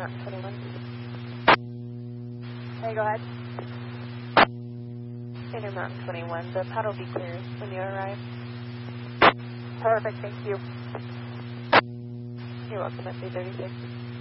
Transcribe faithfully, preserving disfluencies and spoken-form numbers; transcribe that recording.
Mountain twenty-one. Hey, go ahead. Intermountain twenty-one, the pad will be clear when you arrive. Perfect, thank you. You're welcome at three thirty-six.